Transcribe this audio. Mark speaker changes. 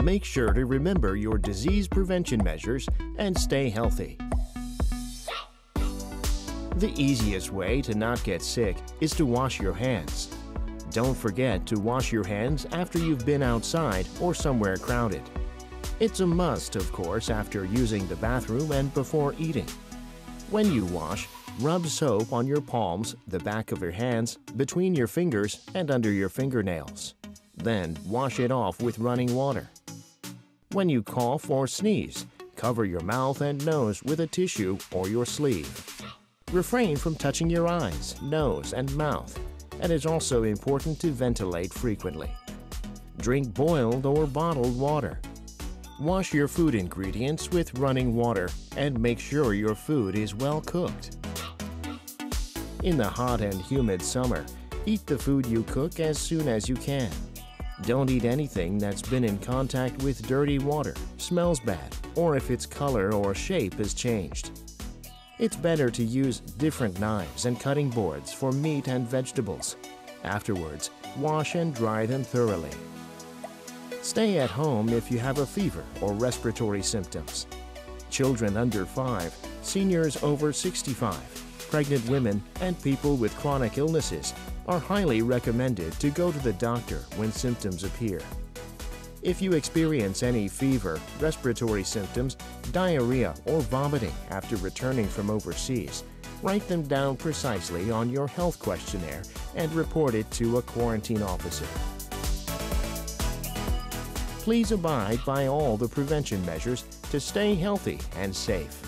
Speaker 1: Make sure to remember your disease prevention measures and stay healthy. The easiest way to not get sick is to wash your hands. Don't forget to wash your hands after you've been outside or somewhere crowded. It's a must, of course, after using the bathroom and before eating. When you wash, rub soap on your palms, the back of your hands, between your fingers, and under your fingernails. Then wash it off with running water. When you cough or sneeze, cover your mouth and nose with a tissue or your sleeve. Refrain from touching your eyes, nose, and mouth, and it's also important to ventilate frequently. Drink boiled or bottled water. Wash your food ingredients with running water and make sure your food is well cooked. In the hot and humid summer, eat the food you cook as soon as you can. Don't eat anything that's been in contact with dirty water, smells bad, or if its color or shape has changed. It's better to use different knives and cutting boards for meat and vegetables. Afterwards, wash and dry them thoroughly. Stay at home if you have a fever or respiratory symptoms. Children under 5, seniors over 65, pregnant women, and people with chronic illnesses are highly recommended to go to the doctor when symptoms appear. If you experience any fever, respiratory symptoms, diarrhea, or vomiting after returning from overseas, write them down precisely on your health questionnaire and report it to a quarantine officer. Please abide by all the prevention measures to stay healthy and safe.